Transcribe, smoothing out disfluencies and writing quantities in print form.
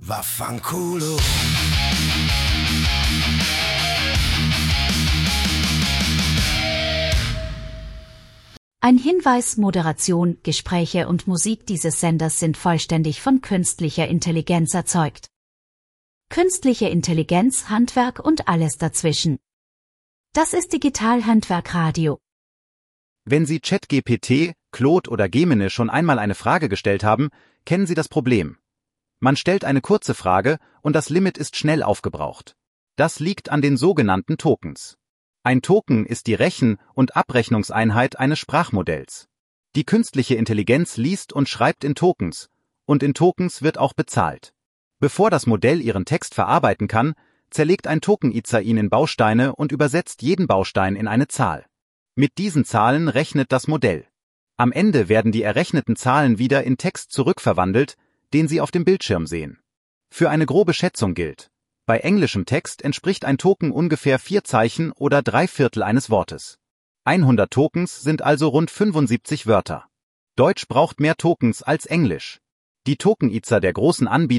Vaffanculo. Ein Hinweis: Moderation, Gespräche und Musik dieses Senders sind vollständig von künstlicher Intelligenz erzeugt. Künstliche Intelligenz, Handwerk und alles dazwischen. Das ist Digital-Handwerk-Radio. Wenn Sie ChatGPT, Claude oder Gemini schon einmal eine Frage gestellt haben, kennen Sie das Problem. Man stellt eine kurze Frage und das Limit ist schnell aufgebraucht. Das liegt an den sogenannten Tokens. Ein Token ist die Rechen- und Abrechnungseinheit eines Sprachmodells. Die künstliche Intelligenz liest und schreibt in Tokens, und in Tokens wird auch bezahlt. Bevor das Modell Ihren Text verarbeiten kann, zerlegt ein Tokenizer ihn in Bausteine und übersetzt jeden Baustein in eine Zahl. Mit diesen Zahlen rechnet das Modell. Am Ende werden die errechneten Zahlen wieder in Text zurückverwandelt, den Sie auf dem Bildschirm sehen. Für eine grobe Schätzung gilt: Bei englischem Text entspricht ein Token ungefähr 4 Zeichen oder 3/4 eines Wortes. 100 Tokens sind also rund 75 Wörter. Deutsch braucht mehr Tokens als Englisch. Die Tokenizer der großen Anbieter